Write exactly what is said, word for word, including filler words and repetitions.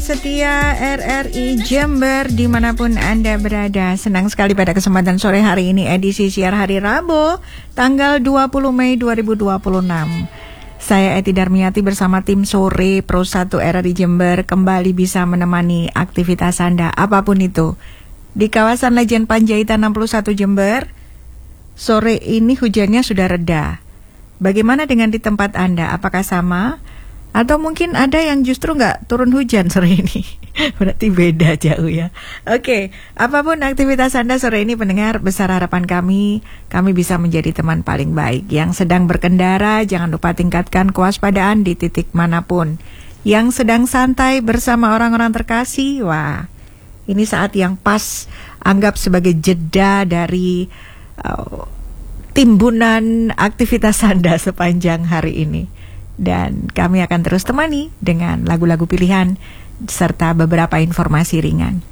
setia R R I Jember dimanapun Anda berada. Senang sekali pada kesempatan sore hari ini edisi siar hari Rabu tanggal dua puluh Mei dua ribu dua puluh enam. Saya Eti Darmiati bersama tim sore Pro satu R R I Jember kembali bisa menemani aktivitas Anda apapun itu. Di kawasan Lejen Panjaitan enam puluh satu Jember, sore ini hujannya sudah reda. Bagaimana dengan di tempat Anda? Apakah sama? Atau mungkin ada yang justru nggak turun hujan sore ini. Berarti beda jauh ya. Oke, apapun aktivitas Anda sore ini pendengar, besar harapan kami, kami bisa menjadi teman paling baik. Yang sedang berkendara, jangan lupa tingkatkan kewaspadaan di titik manapun. Yang sedang santai bersama orang-orang terkasih, wah, ini saat yang pas, anggap sebagai jeda dari uh, timbunan aktivitas Anda sepanjang hari ini. Dan kami akan terus temani dengan lagu-lagu pilihan serta beberapa informasi ringan.